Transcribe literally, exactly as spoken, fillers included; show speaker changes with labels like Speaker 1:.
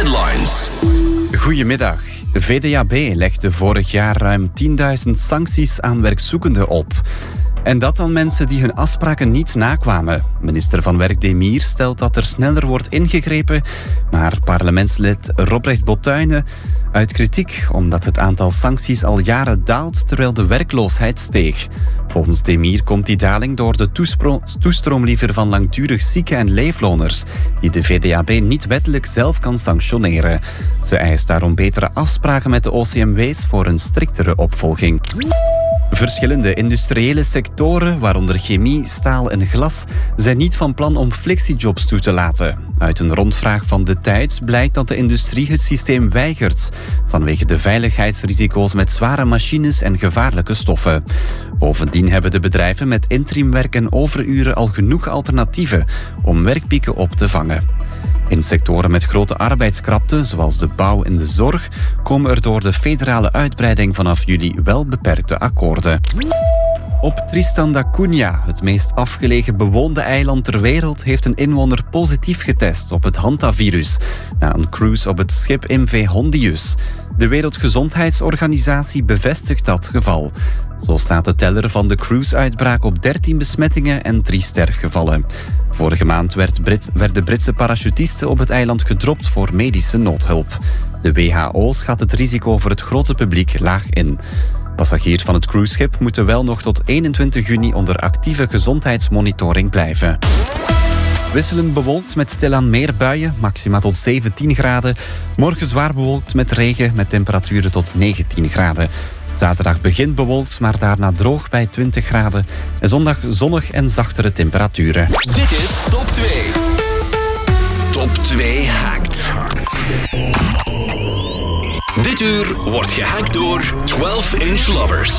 Speaker 1: Headlines.
Speaker 2: Goedemiddag. V D A B legde vorig jaar ruim tienduizend sancties aan werkzoekenden op. En dat aan mensen die hun afspraken niet nakwamen. Minister van Werk Demir stelt dat er sneller wordt ingegrepen, maar parlementslid Robrecht Botuyne uit kritiek omdat het aantal sancties al jaren daalt terwijl de werkloosheid steeg. Volgens Demir komt die daling door de toespro- toestroom liever van langdurig zieken en leefloners, die de V D A B niet wettelijk zelf kan sanctioneren. Ze eist daarom betere afspraken met de O C M W's voor een striktere opvolging. Verschillende industriële sectoren, waaronder chemie, staal en glas, zijn niet van plan om flexijobs toe te laten. Uit een rondvraag van De Tijd blijkt dat de industrie het systeem weigert, vanwege de veiligheidsrisico's met zware machines en gevaarlijke stoffen. Bovendien hebben de bedrijven met interimwerk en overuren al genoeg alternatieven om werkpieken op te vangen. In sectoren met grote arbeidskrapte, zoals de bouw en de zorg, komen er door de federale uitbreiding vanaf juli wel beperkte akkoorden. Op Tristan da Cunha, het meest afgelegen bewoonde eiland ter wereld, heeft een inwoner positief getest op het hantavirus na een cruise op het schip M V Hondius. De Wereldgezondheidsorganisatie bevestigt dat geval. Zo staat de teller van de cruise-uitbraak op dertien besmettingen en drie sterfgevallen. Vorige maand werd Brit, werden Britse parachutisten op het eiland gedropt voor medische noodhulp. De W H O schat het risico voor het grote publiek laag in. Passagiers van het cruiseschip moeten wel nog tot eenentwintig juni onder actieve gezondheidsmonitoring blijven. Wisselend bewolkt met stilaan meer buien, maxima tot zeventien graden. Morgen zwaar bewolkt met regen, met temperaturen tot negentien graden. Zaterdag begint bewolkt, maar daarna droog bij twintig graden. En zondag zonnig en zachtere temperaturen.
Speaker 1: Dit is Top twee. Top twee hackt. Dit uur wordt gehackt door twaalf inch lovers.